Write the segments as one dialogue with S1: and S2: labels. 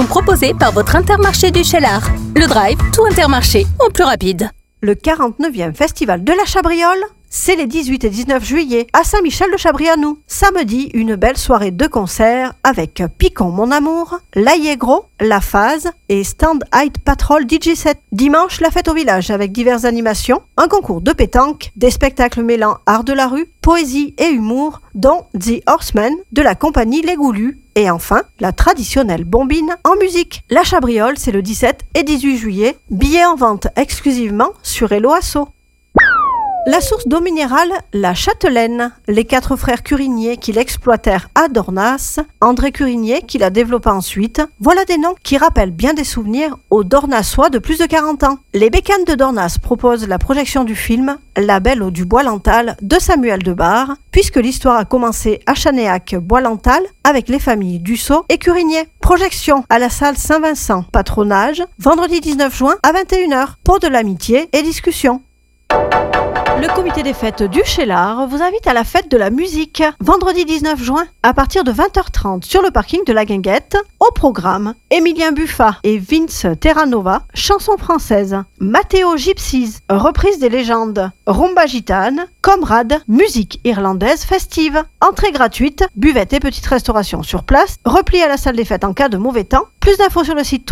S1: sont proposées par votre Intermarché du Cheylard. Le Drive, tout Intermarché, en plus rapide.
S2: Le 49e Festival de la Chabriole, c'est les 18 et 19 juillet à Saint-Michel-de-Chabrianou. Samedi, une belle soirée de concert avec Picon Mon Amour, L'Aïe-Gros, La Phase et Stand Hide Patrol DJ set. Dimanche, la fête au village avec diverses animations, un concours de pétanque, des spectacles mêlant art de la rue, poésie et humour, dont The Horsemen de la compagnie Les Goulus. Et enfin, la traditionnelle bombine en musique. La Chabriole, c'est le 17 et 18 juillet. Billets en vente exclusivement sur Hello Asso. La source d'eau minérale, la Châtelaine, les 4 frères Curinier qui l'exploitèrent à Dornas, André Curinier qui la développa ensuite, voilà des noms qui rappellent bien des souvenirs aux Dornasois de plus de 40 ans. Les Bécanes de Dornas proposent la projection du film La Belle au du Bois-Lantal de Samuel Debar, puisque l'histoire a commencé à Chanéac-Bois-Lantal avec les familles Dussault et Curinier. Projection à la salle Saint-Vincent, patronage, vendredi 19 juin à 21h, pour de l'amitié et discussion. Le comité des fêtes du Cheylard vous invite à la fête de la musique, vendredi 19 juin, à partir de 20h30 sur le parking de la Guinguette. Au programme, Émilien Buffat et Vince Terranova, chansons françaises, Matteo Gypsies, reprise des légendes, Rumba Gitane, Comrade, musique irlandaise festive, entrée gratuite, buvette et petite restauration sur place, repli à la salle des fêtes en cas de mauvais temps. Plus d'infos sur le site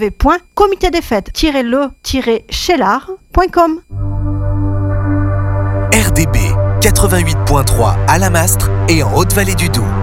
S2: www.comitédesfêtes-le-cheylard.com.
S3: RDB 88.3 à Lamastre et en Haute-Vallée du Doubs.